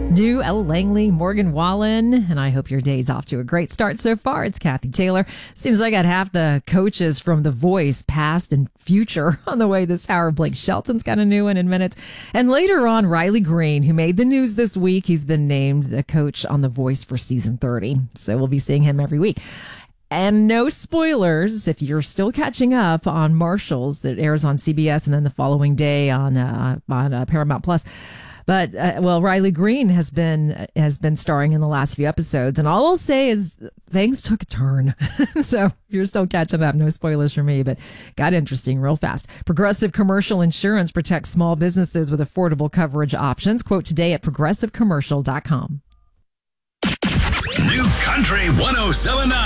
New Ella Langley, Morgan Wallen, and I hope your day's off to a great start so far. It's Kathy Taylor. Seems like I got half the coaches from The Voice, past and future, on the way this hour. Blake Shelton's got a new one in minutes. And later on, Riley Green, who made the news this week. He's been named a coach on The Voice for season 30. So we'll be seeing him every week. And no spoilers if you're still catching up on Marshals that airs on CBS and then the following day on Paramount Plus. But, Riley Green has been starring in the last few episodes. And all I'll say is things took a turn. So if you're still catching up, no spoilers for me, but got interesting real fast. Progressive Commercial Insurance protects small businesses with affordable coverage options. Quote today at progressivecommercial.com. New Country 107.9.